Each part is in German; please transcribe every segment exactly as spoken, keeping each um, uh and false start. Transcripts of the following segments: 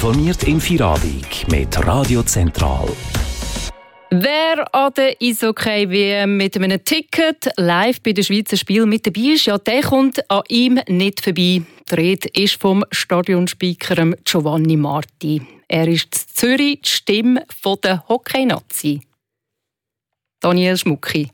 informiert im Feierabend mit Radio Zentral. Wer an der Eishockey-W M mit einem Ticket live bei den Schweizer Spielen mit dabei ist, ja, der kommt an ihm nicht vorbei. Die Rede ist vom Stadionspeaker Giovanni Marti. Er ist in Zürich die Stimme der Hockey-Nazi. Daniel Schmucki.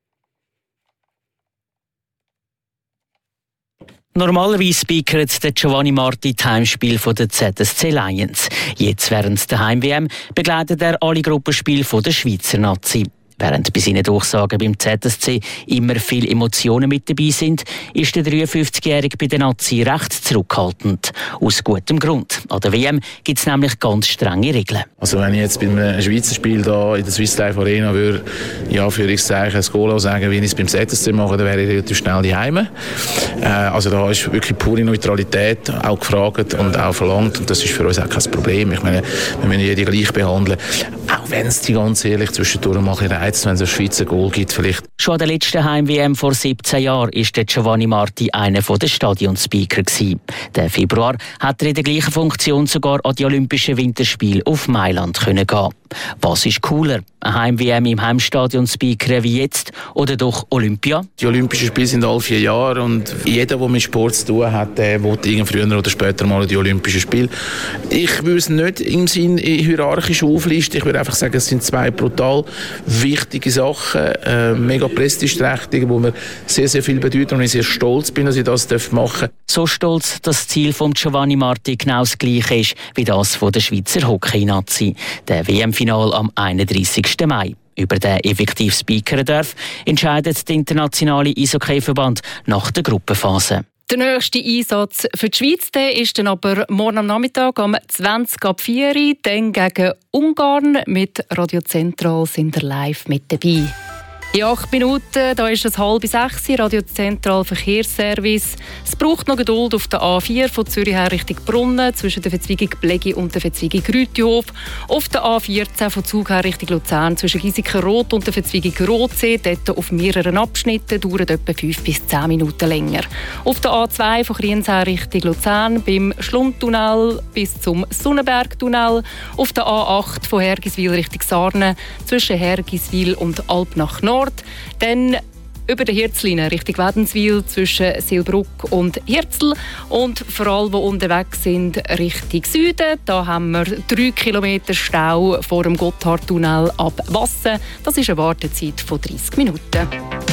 Normalerweise speakert der Giovanni Marti das Heimspiel der Z S C Lions. Jetzt während der Heim-W M begleitet er alle Gruppenspiele der Schweizer Nazi. Während bei seinen Durchsagen beim Z S C immer viele Emotionen mit dabei sind, ist der dreiundfünfzigjährige bei den Nazi recht zurückhaltend. Aus gutem Grund. An der W M gibt es nämlich ganz strenge Regeln. Also wenn ich jetzt bei einem Schweizer Spiel da in der Swiss Life Arena würde, ja, für ich sagen, ein Goal sagen, wie ich es beim Z S C mache, dann wäre ich relativ schnell daheim. Äh, also da ist wirklich pure Neutralität auch gefragt und auch verlangt. Und das ist für uns auch kein Problem. Ich meine, wir müssen jeden gleich behandeln. Auch wenn es die ganz ehrlich zwischendurch mal ein reizt, wenn es ein Schweizer Goal gibt vielleicht. Schon an der letzten Heim-W M vor siebzehn Jahren war der Giovanni Marti einer der Stadionspeaker. Den Februar hat er in der gleichen Funktion sogar an die Olympischen Winterspiele auf Mailand gehen können. Was ist cooler? Eine Heim-W M im Heimstadion speakern wie jetzt oder doch Olympia? Die Olympischen Spiele sind alle vier Jahre und jeder, der mit Sport zu tun hat, der will früher oder später mal die Olympischen Spiele. Ich würde es nicht im Sinn hierarchisch auflisten. Ich würde einfach sagen, es sind zwei brutal wichtige Sachen, äh, mega prestigeträchtig, wo mir sehr, sehr viel bedeuten und ich sehr stolz bin, dass ich das machen darf. So stolz, dass das Ziel von Giovanni Marti genau das gleiche ist wie das von der Schweizer Hockey-Nazi. Der W M-Final am einunddreissigsten Mai. Über den effektiv speakern darf, entscheidet der internationale Eishockey-Verband nach der Gruppenphase. Der nächste Einsatz für die Schweiz der ist dann aber morgen am Nachmittag um zwanzig ab vier Uhr, dann gegen Ungarn. Mit Radio Zentral sind wir live mit dabei. In acht Minuten, da ist es halb sechs, Radio Zentral Verkehrsservice. Es braucht noch Geduld auf der A vier von Zürich her Richtung Brunnen, zwischen der Verzweigung Blegi und der Verzweigung Rütihof. Auf der A vierzehn von Zug her Richtung Luzern, zwischen Giesiken-Rot und der Verzweigung Rotsee. Dort auf mehreren Abschnitten, dauert etwa fünf bis zehn Minuten länger. Auf der A zwei von Kriens her Richtung Luzern, beim Schlundtunnel bis zum Sonnenbergtunnel. Auf der A acht von Hergiswil Richtung Sarne, zwischen Hergiswil und Alpnach Nord. Dann über der Hirzline Richtung Wädenswil zwischen Silbruck und Hirzl. Und für alle, die unterwegs sind, Richtung Süden, da haben wir drei Kilometer Stau vor dem Gotthardtunnel ab Wassen. Das ist eine Wartezeit von dreissig Minuten.